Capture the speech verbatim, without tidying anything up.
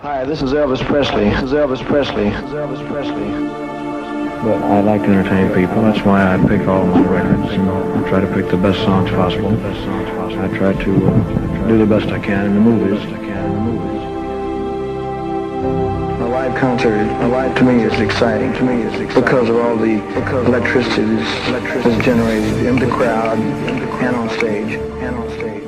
Hi, this is Elvis Presley. This is Elvis Presley. This is Elvis Presley. But I like to entertain people. That's why I pick all my records and I try to pick the best songs possible. I try to uh, do the best I can in the movies. A live concert, a live to me is exciting. To me is exciting because of all the electricity that's generated in the crowd and on stage. And on stage.